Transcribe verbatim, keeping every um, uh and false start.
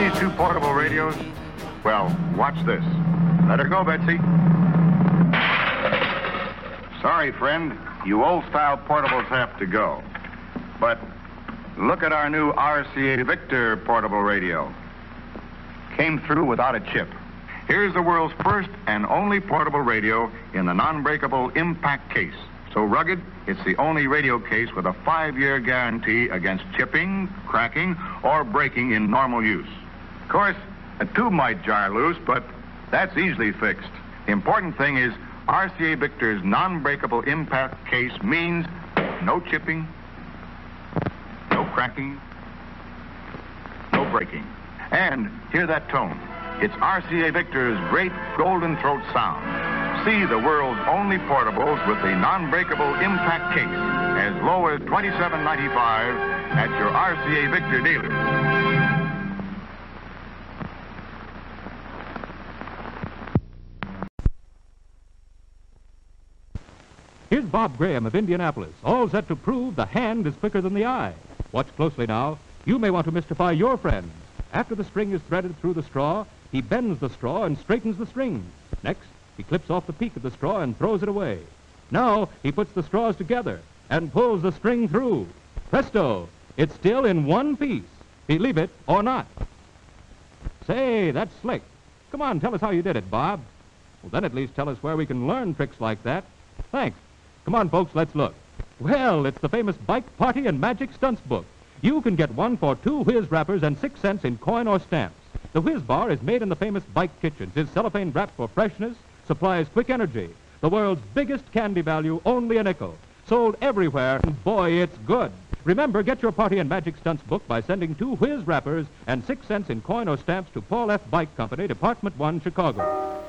these two portable radios? Well, watch this. Let her go, Betsy. Sorry, friend. You old-style portables have to go. But look at our new R C A Victor portable radio. Came through without a chip. Here's the world's first and only portable radio in the non-breakable impact case. So rugged, it's the only radio case with a five-year guarantee against chipping, cracking, or breaking in normal use. Of course, a tube might jar loose, but that's easily fixed. The important thing is R C A Victor's non-breakable impact case means no chipping, no cracking, no breaking. And hear that tone. It's R C A Victor's great golden throat sound. See the world's only portables with the non-breakable impact case as low as twenty-seven ninety-five at your R C A Victor dealer. Here's Bob Graham of Indianapolis, all set to prove the hand is quicker than the eye. Watch closely now. You may want to mystify your friend. After the string is threaded through the straw, he bends the straw and straightens the string. Next, he clips off the peak of the straw and throws it away. Now, he puts the straws together and pulls the string through. Presto! It's still in one piece. Believe it or not. Say, that's slick. Come on, tell us how you did it, Bob. Well, then at least tell us where we can learn tricks like that. Thanks. Come on, folks, let's look. Well, it's the famous Bike Party and Magic Stunts book. You can get one for two whiz wrappers and six cents in coin or stamps. The whiz bar is made in the famous Bike Kitchens. It's cellophane wrapped for freshness, supplies quick energy. The world's biggest candy value, only a nickel. Sold everywhere, and boy, it's good. Remember, get your Party and Magic Stunts book by sending two whiz wrappers and six cents in coin or stamps to Paul F. Bike Company, Department one, Chicago.